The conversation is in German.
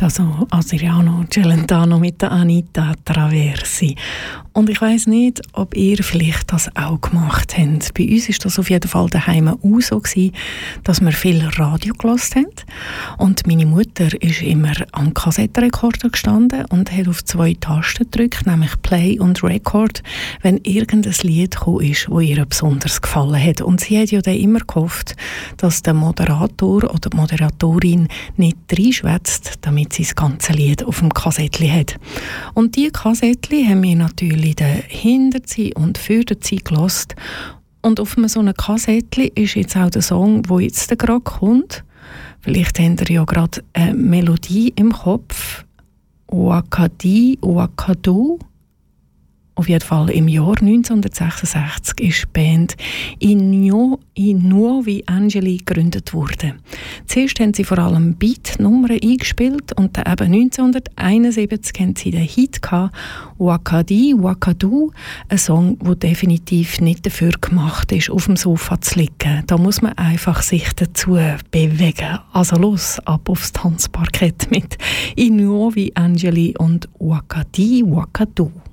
Also Adriano Celentano mit der Anita Traversi. Und ich weiss nicht, ob ihr vielleicht das auch gemacht habt. Bei uns war das auf jeden Fall daheim auch so gewesen, dass wir viel Radio gehört haben. Und meine Mutter ist immer am Kassettenrekorder gestanden und hat auf 2 Tasten gedrückt, nämlich Play und Record, wenn irgendein Lied gekommen ist, das ihr besonders gefallen hat. Und sie hat ja dann immer gehofft, dass der Moderator oder die Moderatorin nicht reinschwätzt, damit sie das ganze Lied auf dem Kassettchen hat. Und diese Kassettchen haben wir natürlich den Hinterzi und Vorderzi gehört. Und auf so einem Kassettchen ist jetzt auch der Song, der jetzt gerade kommt. Vielleicht habt ihr ja gerade eine Melodie im Kopf. Ouakadi, Ouakadou. Auf jeden Fall im Jahr 1966 ist die Band I Nuovi Angeli gegründet worden. Zuerst haben sie vor allem Beat-Nummern eingespielt und dann eben 1971 haben sie den Hit gehabt, Ouakadi, Ouakadou, ein Song, der definitiv nicht dafür gemacht ist, auf dem Sofa zu liegen. Da muss man einfach sich dazu bewegen. Also los, ab aufs Tanzparkett mit I Nuovi Angeli und Ouakadi, Ouakadou.